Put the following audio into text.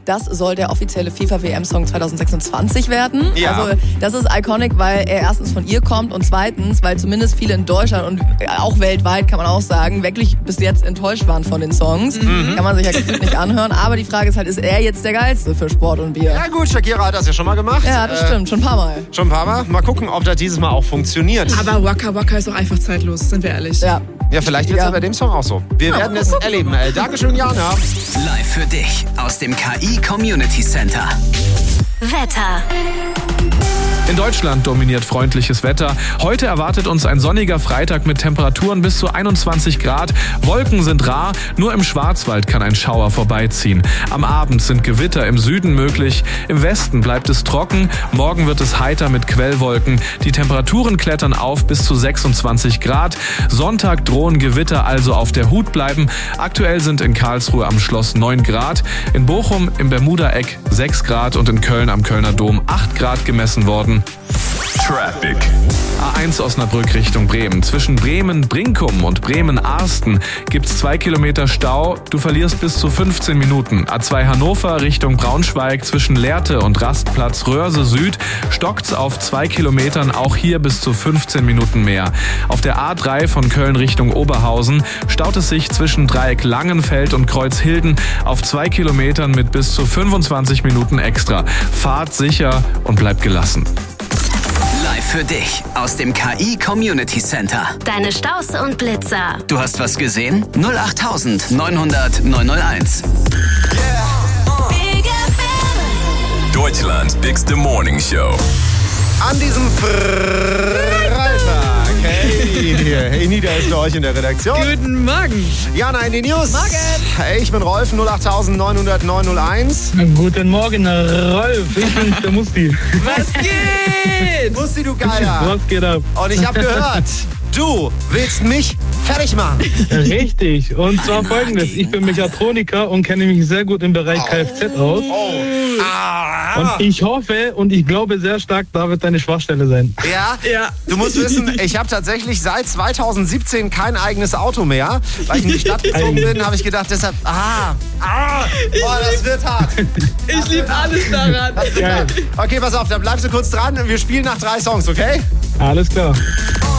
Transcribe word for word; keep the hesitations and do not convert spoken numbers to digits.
das soll der offizielle FIFA-W M-Song zwanzig sechsundzwanzig werden. Ja. Also das ist iconic, weil er erstens von ihr kommt und zweitens, weil zumindest viele in Deutschland und auch weltweit, kann man auch sagen, wirklich bis jetzt enttäuscht waren von den Songs. Mhm. Kann man sich ja gefühlt nicht anhören. Aber die Frage ist halt, ist er jetzt der Geilste für Sport und Bier? Ja gut, Shakira hat das ja schon mal gemacht. Ja, das äh, stimmt, schon ein paar Mal. Schon ein paar Mal. Mal gucken, ob das dieses Mal auch funktioniert. Aber Waka Waka ist doch einfach zeitlos, sind wir ehrlich. Ja. Ja, vielleicht wird es ja bei dem Song auch so. Wir Ja. werden es erleben. Äh, Dankeschön, Jana. Live für dich aus dem K I Community Center. Wetter. In Deutschland dominiert freundliches Wetter. Heute erwartet uns ein sonniger Freitag mit Temperaturen bis zu einundzwanzig Grad. Wolken sind rar, nur im Schwarzwald kann ein Schauer vorbeiziehen. Am Abend sind Gewitter im Süden möglich. Im Westen bleibt es trocken. Morgen wird es heiter mit Quellwolken. Die Temperaturen klettern auf bis zu sechsundzwanzig Grad. Sonntag drohen Gewitter, also auf der Hut bleiben. Aktuell sind in Karlsruhe am Schloss neun Grad, in Bochum im Bermuda-Eck sechs Grad und in Köln am Kölner Dom acht Grad gemessen worden. Traffic. A eins Osnabrück Richtung Bremen. Zwischen Bremen-Brinkum und Bremen-Arsten gibt's zwei Kilometer Stau. Du verlierst bis zu fünfzehn Minuten. A zwei Hannover Richtung Braunschweig zwischen Lehrte und Rastplatz Röhrse Süd stockt's auf zwei Kilometern. Auch hier bis zu fünfzehn Minuten mehr. Auf der A drei von Köln Richtung Oberhausen staut es sich zwischen Dreieck Langenfeld und Kreuzhilden auf zwei Kilometern mit bis zu fünfundzwanzig Minuten extra. Fahrt sicher und bleibt gelassen. Live für dich aus dem K I Community Center. Deine Staus und Blitzer. Du hast was gesehen? null acht neunhundert neunhunderteins. Big F M. Deutschlands bigste Morning Show. An diesem Freitag. Hey, hey, Nida ist für euch in der Redaktion. Guten Morgen. Jana in die News. Morgen. Hey, ich bin Rolf, null acht neunhundert neunhunderteins. Guten Morgen, Rolf. Ich bin der Musti. Was geht? Musti, du Geiler. Was geht ab? Und ich hab gehört, du willst mich fertig machen. Richtig. Und zwar folgendes. Ich bin Mechatroniker und kenne mich sehr gut im Bereich Kfz aus. Oh. Ah. Und ich hoffe und ich glaube sehr stark, da wird deine Schwachstelle sein. Ja? Ja. Du musst wissen, ich habe tatsächlich seit zweitausendsiebzehn kein eigenes Auto mehr. Weil ich in die Stadt gezogen bin, habe ich gedacht, deshalb, ah, ah, boah, das wird hart. Ich liebe alles daran. Das wird hart. Okay, pass auf, dann bleibst du kurz dran. Wir spielen nach drei Songs, okay? Alles klar.